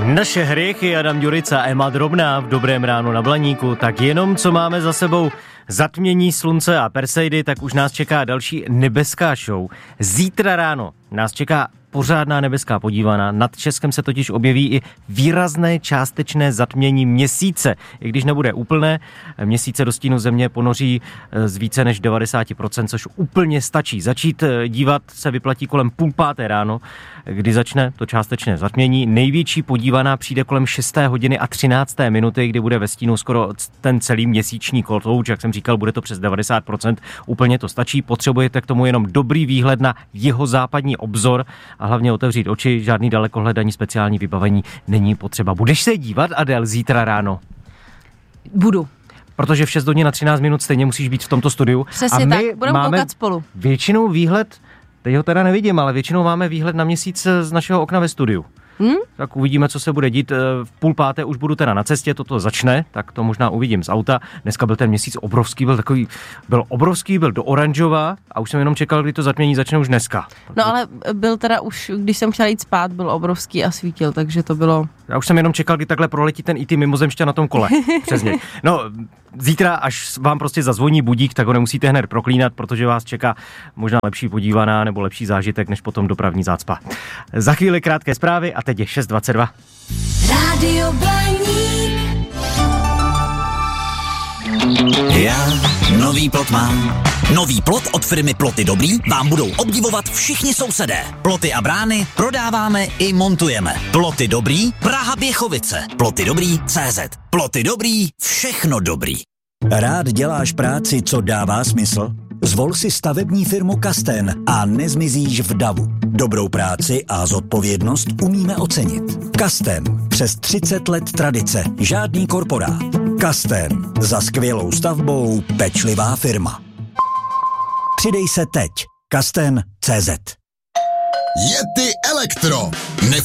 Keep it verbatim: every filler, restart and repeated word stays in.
Naše hriechy, Adam Ďurica, Ema Drobná v Dobrém ránu na Blaníku, tak jenom co máme za sebou zatmění slunce a Perseidy, tak už nás čeká další nebeská show. Zítra ráno nás čeká pořádná nebeská podívaná. Nad Českem se totiž objeví i výrazné částečné zatmění měsíce. I když nebude úplné, měsíce do stínu země ponoří z více než devadesát procent, což úplně stačí. Začít dívat se vyplatí kolem půl páté ráno, kdy začne to částečné zatmění. Největší podívaná přijde kolem šesté hodiny a třinácté minuty, kdy bude ve stínu skoro ten celý měsíční kotouč. Jak jsem říkal, bude to přes devadesát procent. Úplně to stačí. Potřebujete k tomu jenom dobrý výhled na jihozápadní obzor a hlavně otevřít oči, žádný dalekohledaní, speciální vybavení není potřeba. Budeš se dívat, Adel, zítra ráno? Budu. Protože v šest hodin na třináct minut stejně musíš být v tomto studiu. Přesně a my tak, budeme koukat spolu. Většinou výhled, teď ho teda nevidím, ale většinou máme výhled na měsíc z našeho okna ve studiu. Hmm? Tak uvidíme, co se bude dít. V půl páté už budu teda na cestě, toto začne, tak to možná uvidím z auta. Dneska byl ten měsíc obrovský, byl takový, byl obrovský, byl do oranžova a už jsem jenom čekal, kdy to zatmění začne už dneska. No ale byl teda už, když jsem chtěla jít spát, byl obrovský a svítil, takže to bylo... Já už jsem jenom čekal, kdy takhle proletí ten í té mimozemšťan na tom kole. Přes něj. No, zítra, až vám prostě zazvoní budík, tak ho nemusíte hned proklínat, protože vás čeká možná lepší podívaná nebo lepší zážitek, než potom dopravní zácpa. Za chvíli krátké zprávy a teď je šest dvacet dva. Rádio Blaník. Já nový plot mám. Nový plot od firmy Ploty Dobrý vám budou obdivovat všichni sousedé. Ploty a brány prodáváme i montujeme. Ploty Dobrý, Praha Běchovice. Ploty Dobrý tečka cé zet. Ploty Dobrý, všechno dobrý. Rád děláš práci, co dává smysl? Zvol si stavební firmu Kasten a nezmizíš v davu. Dobrou práci a zodpovědnost umíme ocenit. Kasten. Přes třicet let tradice. Žádný korporát. Kasten. Za skvělou stavbou pečlivá firma. Přidej se teď. Kasten tečka cé zet. Yeti Elektro.